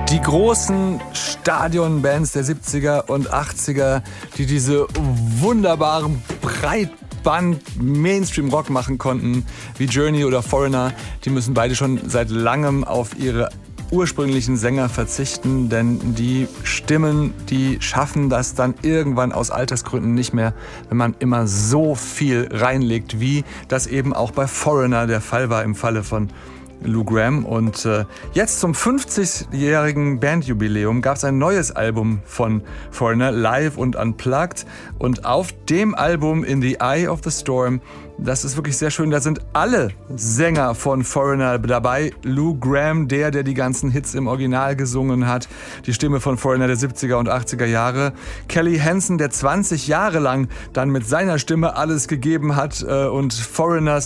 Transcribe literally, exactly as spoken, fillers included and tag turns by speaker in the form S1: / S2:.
S1: Die großen Stadionbands der siebziger und achtziger, die diese wunderbaren Breitband-Mainstream-Rock machen konnten, wie Journey oder Foreigner, die müssen beide schon seit langem auf ihre ursprünglichen Sänger verzichten, denn die Stimmen, die schaffen das dann irgendwann aus Altersgründen nicht mehr, wenn man immer so viel reinlegt, wie das eben auch bei Foreigner der Fall war im Falle von Lou Gramm. Und äh, jetzt zum fünfzigjährigen Bandjubiläum gab es ein neues Album von Foreigner, live und unplugged. Und auf dem Album In the Eye of the Storm, das ist wirklich sehr schön, da sind alle Sänger von Foreigner dabei. Lou Gramm, der, der die ganzen Hits im Original gesungen hat, die Stimme von Foreigner der siebziger und achtziger Jahre. Kelly Hansen, der zwanzig Jahre lang dann mit seiner Stimme alles gegeben hat äh, und Foreigners